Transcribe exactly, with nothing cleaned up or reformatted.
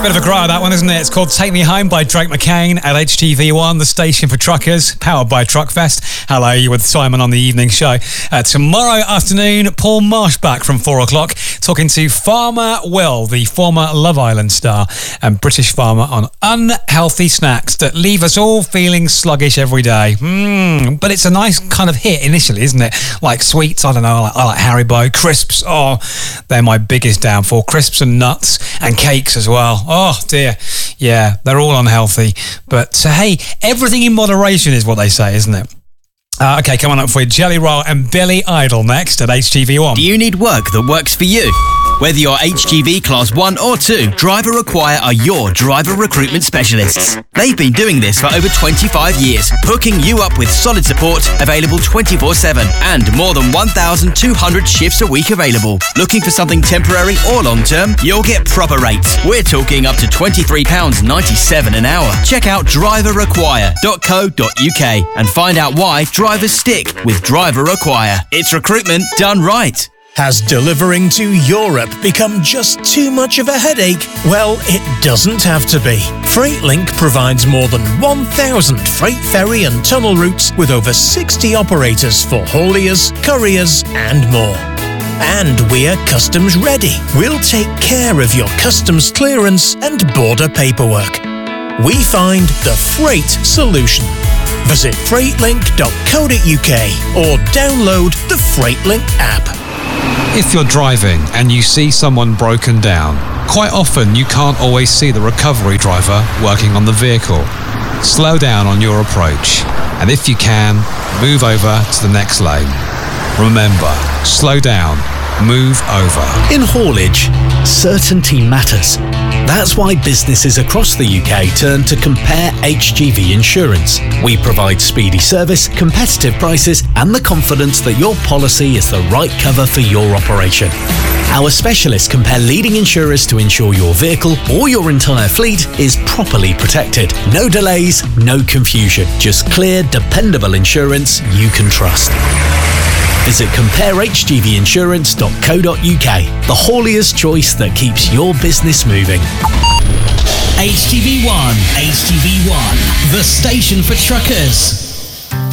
Bit of a cry, that one, isn't it? It's called Take Me Home by Drake McCain at H T V one, the station for truckers, powered by Truckfest. Hello, you're with Simon on the evening show. Uh, tomorrow afternoon, Paul Marsh back from four o'clock, talking to Farmer Will, the former Love Island star and British farmer, on unhealthy snacks that leave us all feeling sluggish every day. Mm, but it's a nice kind of hit initially, isn't it? Like sweets, I don't know, I like, I like Haribo. Crisps, oh, they're my biggest downfall. Crisps and nuts and cakes as well. Oh dear, yeah, they're all unhealthy. But uh, hey, everything in moderation is what they say, isn't it? Uh, okay, coming up for you, Jelly Roll and Billy Idol next at H T V one. Do you need work that works for you? Whether you're H G V Class one or two, Driver Acquire are your driver recruitment specialists. They've been doing this for over twenty-five years, hooking you up with solid support, available twenty-four seven, and more than one thousand two hundred shifts a week available. Looking for something temporary or long-term? You'll get proper rates. We're talking up to twenty-three pounds ninety-seven an hour. Check out driver acquire dot co dot uk and find out why drivers stick with Driver Acquire. It's recruitment done right. Has delivering to Europe become just too much of a headache? Well, it doesn't have to be. FreightLink provides more than one thousand freight ferry and tunnel routes with over sixty operators for hauliers, couriers and more. And we're customs ready. We'll take care of your customs clearance and border paperwork. We find the freight solution. Visit freightlink dot co dot uk or download the FreightLink app. If you're driving and you see someone broken down, quite often you can't always see the recovery driver working on the vehicle. Slow down on your approach, and if you can, move over to the next lane. Remember, slow down, move over. In haulage, certainty matters. That's why businesses across the U K turn to Compare H G V Insurance. We provide speedy service, competitive prices, and the confidence that your policy is the right cover for your operation. Our specialists compare leading insurers to ensure your vehicle or your entire fleet is properly protected. No delays, no confusion. Just clear, dependable insurance you can trust. Visit compare h g v insurance dot co dot uk, the haulier's choice that keeps your business moving. H T V one, H T V one, the station for truckers.